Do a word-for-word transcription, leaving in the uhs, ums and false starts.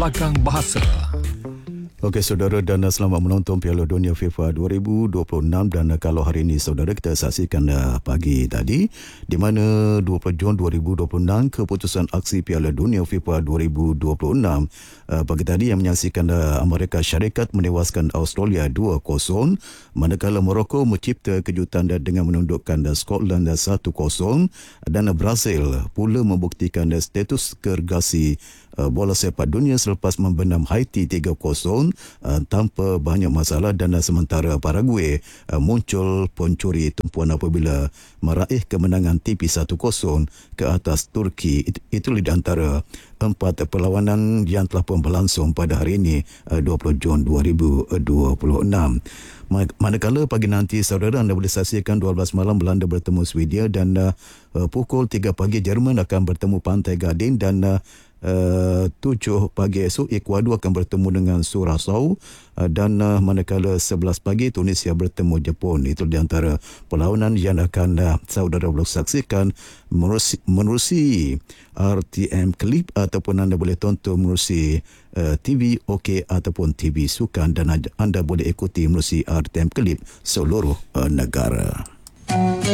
Pakang Bahasa. Okey saudara, dan selamat menonton Piala Dunia FIFA dua ribu dua puluh enam. Dan kalau hari ini saudara kita saksikan uh, pagi tadi di mana dua puluh Jun dua ribu dua puluh enam keputusan aksi Piala Dunia FIFA dua ribu dua puluh enam uh, pagi tadi yang menyaksikan uh, Amerika Syarikat menewaskan Australia dua kosong, manakala Morocco mencipta kejutan dengan menundukkan uh, Scotland satu kosong, dan uh, Brazil pula membuktikan uh, status gergasi uh, bola sepak dunia selepas membenam Haiti tiga kosong Uh, tanpa banyak masalah. Dan uh, sementara Paraguay uh, muncul pencuri tumpuan apabila meraih kemenangan tipis satu kosong ke atas Turki. It, itulah di antara empat perlawanan yang telah pun berlangsung pada hari ini uh, dua puluh Jun dua ribu dua puluh enam. Manakala pagi nanti saudara anda boleh saksikan dua belas malam Belanda bertemu Swedia, dan uh, pukul tiga pagi Jerman akan bertemu Pantai Gading, dan uh, Uh, tujuh pagi esok Ecuador akan bertemu dengan Curaçao, uh, dan uh, manakala sebelas pagi Tunisia bertemu Jepun. Itu di antara perlawanan yang akan uh, saudara boleh saksikan menerusi, menerusi R T M Clip, ataupun anda boleh tonton menerusi uh, T V OK ataupun T V Sukan, dan anda boleh ikuti menerusi R T M Clip seluruh uh, negara.